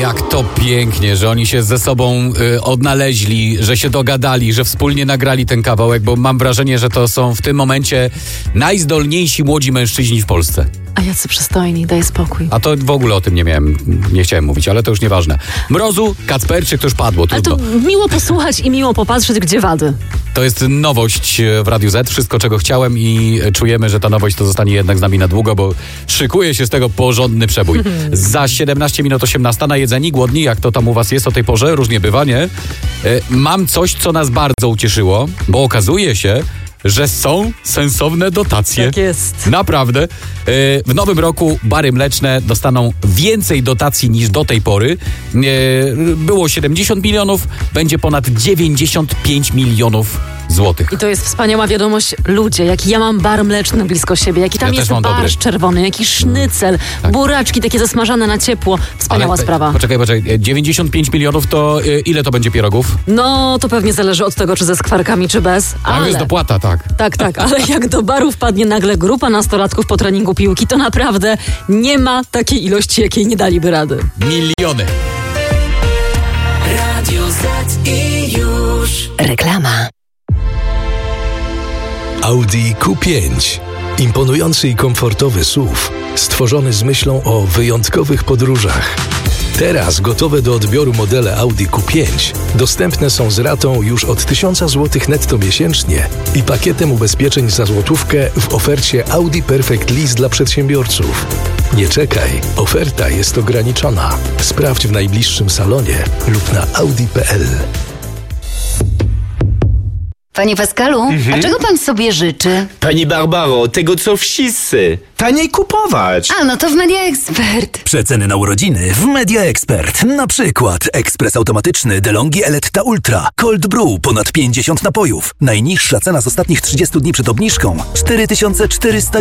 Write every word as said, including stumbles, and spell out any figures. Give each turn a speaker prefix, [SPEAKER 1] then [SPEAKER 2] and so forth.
[SPEAKER 1] Jak to pięknie, że oni się ze sobą y, odnaleźli, że się dogadali, że wspólnie nagrali ten kawałek, bo mam wrażenie, że to są w tym momencie najzdolniejsi młodzi mężczyźni w Polsce.
[SPEAKER 2] A jacy przystojni, daj spokój.
[SPEAKER 1] A to w ogóle o tym nie miałem, nie chciałem mówić, ale to już nieważne. Mrozu, Kacperczyk, to już padło, trudno.
[SPEAKER 2] Ale to miło posłuchać i miło popatrzeć, gdzie wady.
[SPEAKER 1] To jest nowość w Radiu Z, wszystko czego chciałem i czujemy, że ta nowość to zostanie jednak z nami na długo, bo szykuje się z tego porządny przebój. Za siedemnaście minut osiemnasta najedzeni, głodni, jak to tam u was jest o tej porze, różnie bywa, nie? E, mam coś, co nas bardzo ucieszyło, bo okazuje się, że są sensowne dotacje.
[SPEAKER 2] Tak jest.
[SPEAKER 1] Naprawdę. W nowym roku bary mleczne dostaną więcej dotacji niż do tej pory. Było siedemdziesiąt milionów, będzie ponad dziewięćdziesiąt pięć milionów złotych.
[SPEAKER 2] I to jest wspaniała wiadomość. Ludzie, jaki ja mam bar mleczny blisko siebie, jaki tam
[SPEAKER 1] Ja
[SPEAKER 2] jest
[SPEAKER 1] też mam
[SPEAKER 2] barszcz
[SPEAKER 1] dobry.
[SPEAKER 2] czerwony, jaki sznycel,
[SPEAKER 1] Tak.
[SPEAKER 2] buraczki takie zasmażane na ciepło. Wspaniała
[SPEAKER 1] Ale,
[SPEAKER 2] sprawa.
[SPEAKER 1] Poczekaj, poczekaj. dziewięćdziesiąt pięć milionów to y, ile to będzie pierogów?
[SPEAKER 2] No, to pewnie zależy od tego, czy ze skwarkami, czy bez.
[SPEAKER 1] Tam
[SPEAKER 2] Ale...
[SPEAKER 1] jest dopłata, tak.
[SPEAKER 2] Tak, tak, ale jak do baru wpadnie nagle grupa nastolatków po treningu piłki, to naprawdę nie ma takiej ilości, jakiej nie daliby rady.
[SPEAKER 1] Miliony.
[SPEAKER 3] Radio Z i już.
[SPEAKER 2] Reklama.
[SPEAKER 4] Audi Q pięć. Imponujący i komfortowy S U V, stworzony z myślą o wyjątkowych podróżach. Teraz gotowe do odbioru modele Audi Q pięć dostępne są z ratą już od tysiąc złotych netto miesięcznie i pakietem ubezpieczeń za złotówkę w ofercie Audi Perfect Lease dla przedsiębiorców. Nie czekaj, oferta jest ograniczona. Sprawdź w najbliższym salonie lub na audi kropka p l.
[SPEAKER 5] Panie Pascalu,
[SPEAKER 6] Mhm.
[SPEAKER 5] a czego pan sobie życzy?
[SPEAKER 6] Pani Barbaro, tego co wszyscy. Taniej kupować.
[SPEAKER 5] A, no to w Media Expert.
[SPEAKER 7] Przeceny na urodziny w Media Expert. Na przykład ekspres automatyczny DeLonghi Eletta Ultra. Cold Brew ponad pięćdziesiąt napojów. Najniższa cena z ostatnich trzydziestu dni przed obniżką cztery tysiące czterysta